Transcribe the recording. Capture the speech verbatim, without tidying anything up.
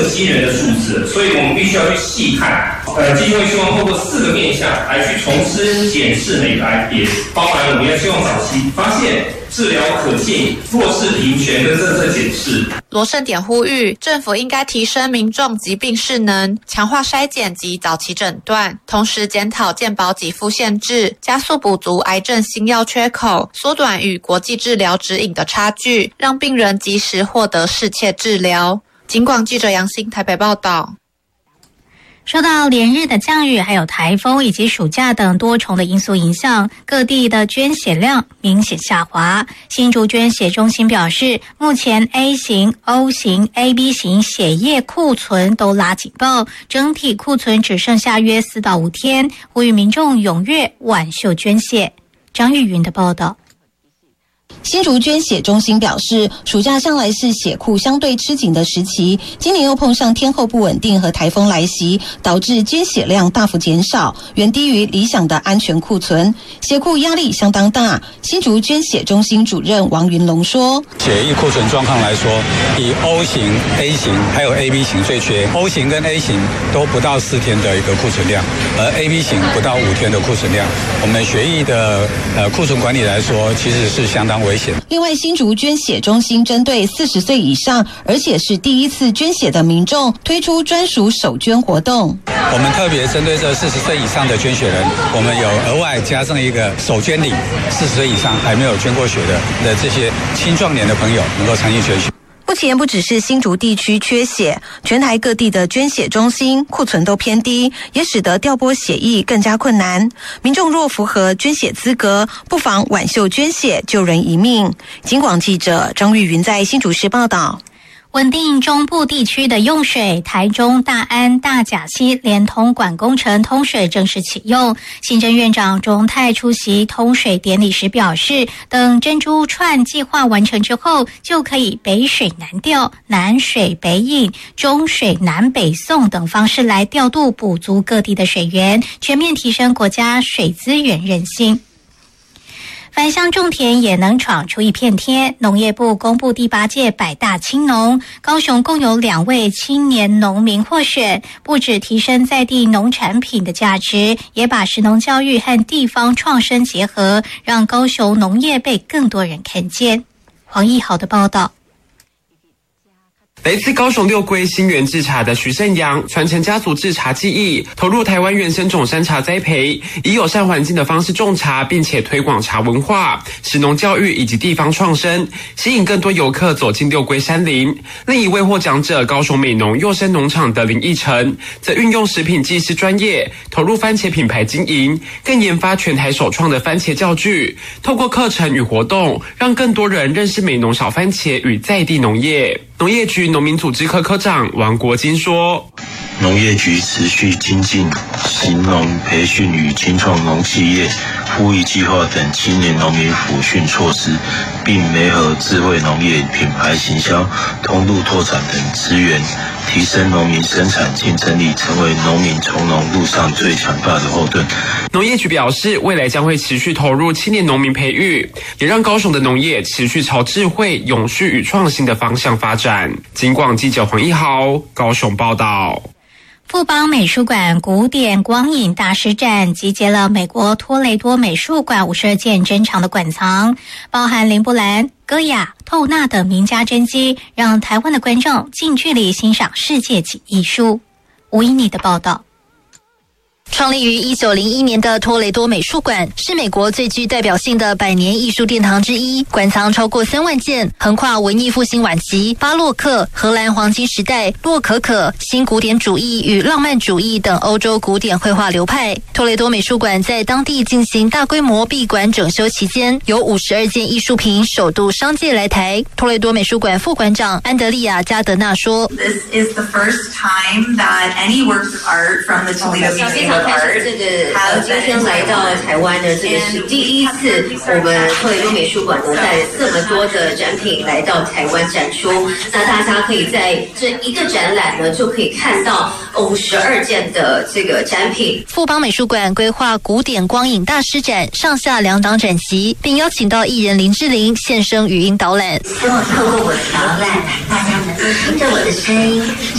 惊人的数字了，所以我们必须要去细看。呃，基金会希望透过四个面向来去重新检视美白，也包含我们要希望早期发现、治疗可信、弱势平权跟政策检视。 罗盛典呼吁，政府应该提升民众疾病识能，强化筛检及早期诊断，同时检讨健保给付限制，加速补足癌症新药缺口，缩短与国际治疗指引的差距，让病人及时获得适切治疗。警广记者杨欣台北报道。 受到连日的降雨、还有台风以及暑假等多重的因素影响，各地的捐血量明显下滑。新竹捐血中心表示，目前 A 型、O 型、A B 型血液库存都拉警报，整体库存只剩下约四到五天，呼吁民众踊跃挽袖捐血。张玉云的报道。 新竹捐血中心表示，暑假向来是血库相对吃紧的时期，今年又碰上天候不稳定和台风来袭，导致捐血量大幅减少，远低于理想的安全库存，血库压力相当大。新竹捐血中心主任王云龙说， 血液库存状况来说，以 O 型、A 型还有 A B 型最缺 ，O 型跟 A 型都不到四天的一个库存量，而 A B 型不到五天的库存量。我们血液的呃库存管理来说，其实是相当危险。 另外，新竹捐血中心针对四十岁以上，而且是第一次捐血的民众，推出专属手捐活动。 我们特别针对这四十岁以上的捐血人，我们有额外加上一个手捐礼，四十岁以上还没有捐过血的的这些青壮年的朋友能够参与捐血。 目前不只是新竹地区缺血，全台各地的捐血中心库存都偏低，也使得调拨血液更加困难。民众若符合捐血资格，不妨挽袖捐血，救人一命。警广记者张玉云在新竹市报道。 稳定中部地区的用水，台中大安大甲溪连通管工程通水正式启用。行政院长钟泰出席通水典礼时表示，等珍珠串计划完成之后，就可以北水南调、南水北引、中水南北送等方式来调度补足各地的水源，全面提升国家水资源韧性。返乡种田也能闯出一片天。农业部公布第八届百大青农，高雄共有两位青年农民获选，不只提升在地农产品的价值，也把食农教育和地方创生结合，让高雄农业被更多人看见。黄义豪的报道。 来自高雄六龟新源制茶的徐胜阳，传承家族制茶技艺，投入台湾原生种山茶栽培，以友善环境的方式种茶，并且推广茶文化、食农教育以及地方创生，吸引更多游客走进六龟山林。另一位获奖者高雄美浓幼生农场的林义成，则运用食品技师专业，投入番茄品牌经营，更研发全台首创的番茄教具，透过课程与活动，让更多人认识美浓小番茄与在地农业。农业局农民组织科科长王国金说， 农业局持续精进行农培训与青创农企业呼吁计划等青年农民辅训措施，并媒合智慧农业、品牌行销、通路拓展等资源，提升农民生产竞争力，成为农民从农路上最强大的后盾。 农业局表示，未来将会持续投入青年农民培育，也让高雄的农业持续朝智慧、永续与创新的方向发展。警广记者黄一豪高雄报道。 富邦美术馆古典光影大师展集结了美国托雷多美术馆五十二件珍藏的馆藏，包含林布兰、戈雅、透纳等名家真迹，让台湾的观众近距离欣赏世界级艺术。吴依妮的报道。 创立于一九零一年的托雷多美术馆是美国最具代表性的百年艺术殿堂之一，馆藏超过三万件，横跨文艺复兴晚期、巴洛克、荷兰黄金时代、洛可可、新古典主义与浪漫主义等欧洲古典绘画流派。托雷多美术馆在当地进行大规模闭馆整修期间，有五十二件艺术品首度商界来台。托雷多美术馆副馆长安德利亚·加德纳说 ：“This is the first time that any works of art from the Toledo Museum。” 这个呃，今天来到台湾的这个是第一次，我们托雷多美术馆呢带这么多的展品来到台湾展出。那大家可以在这一个展览呢，就可以看到五十二件的这个展品。 富邦美术馆规划古典光影大师展，上下两档展席，并邀请到艺人林志玲现身语音导览。 希望透过我的导览，大家能够听着我的声音。